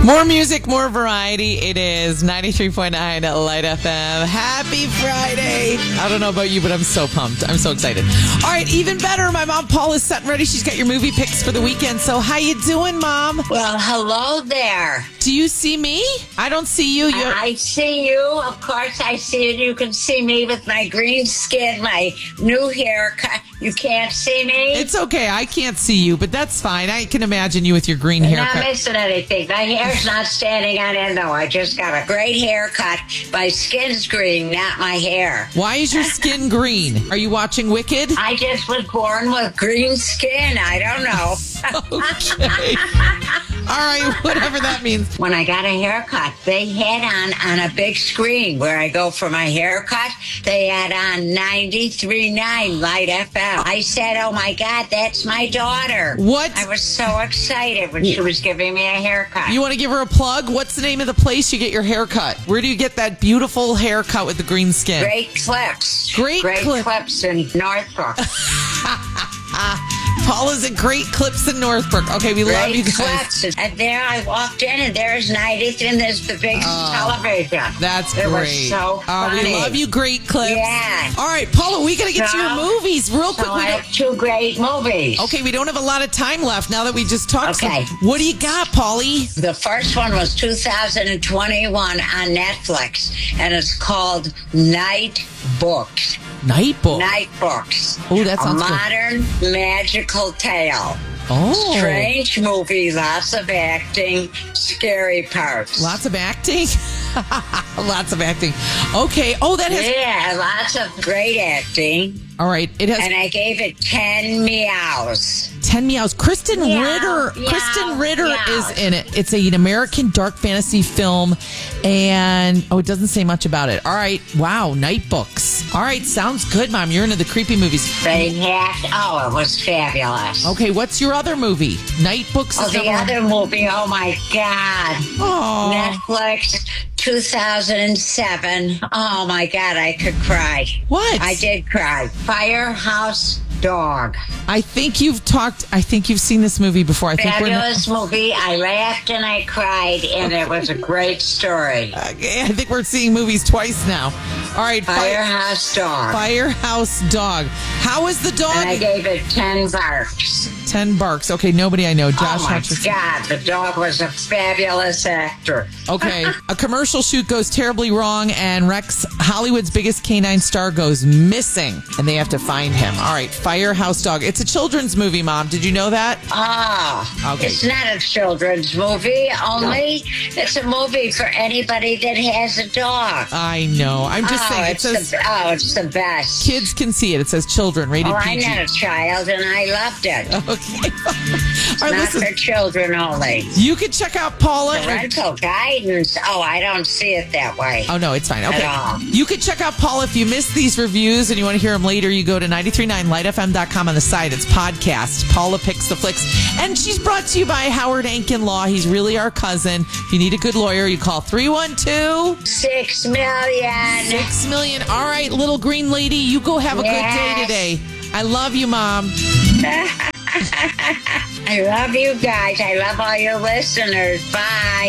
More music, more variety. It is 93.9 at Light FM. Happy Friday. I don't know about you, but I'm so pumped. I'm so excited. All right, even better. My mom, Paul, is set and ready. She's got your movie picks for the weekend. So how you doing, Mom? Well, hello there. Do you see me? I don't see you. I see you. Of course, I see you. You can see me with my green skin, my new haircut. You can't see me? It's okay. I can't see you, but that's fine. I can imagine you with your green haircut. I'm not missing anything. My hair's not standing on end, though. I just got a great haircut. My skin's green, not my hair. Why is your skin green? Are you watching Wicked? I just was born with green skin. I don't know. Okay. All right, whatever that means. When I got a haircut, they had on a big screen where I go for my haircut, they had on 93.9 Light FM. I said, oh my God, that's my daughter. What? I was so excited when she was giving me a haircut. You want to give her a plug? What's the name of the place you get your haircut? Where do you get that beautiful haircut with the green skin? Great Clips. Great Clips in Northbrook. Paula's at Great Clips in Northbrook. Okay, we love you guys. Clips. And there I walked in, and there's 90th, and there's the big television. That's it great. Was so funny. We love you, Great Clips. Yeah. All right, Paula, we got to get to your movies real quick. I have two great movies. Okay, we don't have a lot of time left now that we just talked. Okay. So what do you got, Paulie? The first one was 2021 on Netflix, and it's called Night Books. Night Books. Night Books. Oh, that sounds good. Modern magical tale. Oh. Strange movie, lots of acting, scary parts. Lots of acting? Lots of acting. Okay. Oh, that has... Yeah, lots of great acting. All right. It has... And I gave it 10 meows. 10 meows. Kristen Ritter is in it. It's an American dark fantasy film, and it doesn't say much about it. All right. Wow. Night Books. All right. Sounds good, Mom. You're into the creepy movies. They had... Oh, it was fabulous. Okay. What's your other movie? Night Books is the other movie. Oh, my God. Oh. Netflix, 2007. Oh, my God. I could cry. What? I did cry. Firehouse Dog. I think you've seen this movie before. Fabulous movie. I laughed and I cried, and it was a great story. Okay, I think we're seeing movies twice now. All right. Firehouse Dog. Firehouse Dog. How is the dog? And I gave it 10 barks. 10 barks. Okay, nobody I know. Josh Hutcherson. God, the dog was a fabulous actor. Okay, a commercial shoot goes terribly wrong, and Rex, Hollywood's biggest canine star, goes missing, and they have to find him. All right, Firehouse Dog. It's a children's movie, Mom. Did you know that? Okay. It's not a children's movie, only it's a movie for anybody that has a dog. I know. I'm just saying. It's the best. Kids can see it. It says children, rated PG. I'm not a child, and I loved it. Okay. It's not for children only. You can check out Paula. Parental guidance. Oh, I don't see it that way. Oh, no, it's fine. Okay. At all. You can check out Paula if you missed these reviews and you want to hear them later. You go to 939lightfm.com on the site. It's podcast. Paula Picks the Flicks. And she's brought to you by Howard Ankin Law. He's really our cousin. If you need a good lawyer, you call 312 $6 million. 6 million. All right, little green lady, you go have a good day today. I love you, Mom. I love you guys. I love all your listeners. Bye.